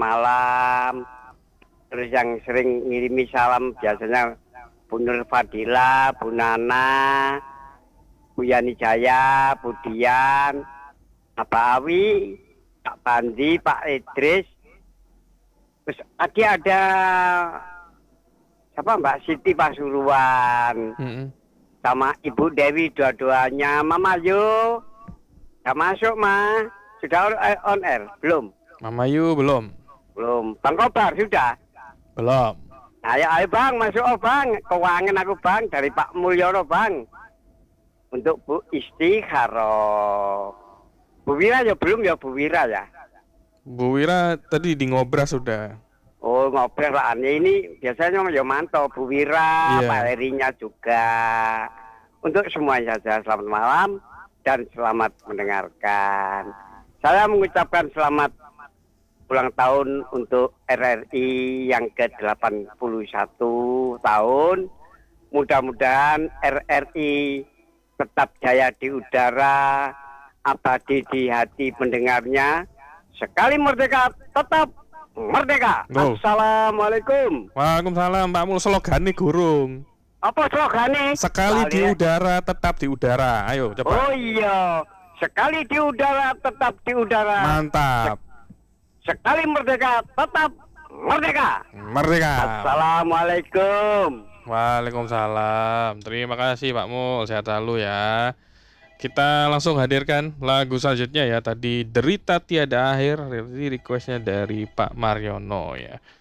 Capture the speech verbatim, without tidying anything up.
malam. Terus yang sering ngirimi salam biasanya Bu Nur Fadila, Bu Nana, Bu Yani Jaya, Bu Dian, Pak Awi, Pak Bandi, Pak Idris. Terus tadi ada siapa Mbak Siti Pasuruan. Mm-mm. Sama Ibu Dewi dua-duanya. Mama Yu, sudah masuk Ma? Sudah on air? Belum? Mama Yu belum? Belum. Bang Kobar sudah? Belum. Ayo, ayo Bang, masuk oh Bang. Keuangan aku Bang, dari Pak Mulyono Bang. Untuk Bu Istikharoh. Bu Wira ya belum ya Bu Wira ya? Bu Wira tadi di ngobras sudah. Oh ngobrol lah, ini biasanya ya mantau Bu Wira, Iya. Pak Herinya juga. Untuk semuanya saja selamat malam dan selamat mendengarkan. Saya mengucapkan selamat ulang tahun untuk R R I yang ke delapan puluh satu tahun. Mudah-mudahan R R I tetap jaya di udara, abadi di hati pendengarnya. Sekali merdeka tetap merdeka. Oh. Assalamualaikum. Waalaikumsalam, Pak Mul, slogane gurung. Apa slogannya? Sekali di Kalian- udara tetap di udara. Ayo coba. Oh iya, sekali di udara tetap di udara. Mantap. Sekali merdeka tetap merdeka. Merdeka. Assalamualaikum. Waalaikumsalam. Terima kasih Pak Mul, sehat selalu ya. Kita langsung hadirkan lagu selanjutnya ya. Tadi Derita Tiada Akhir, ini requestnya dari Pak Mariono ya.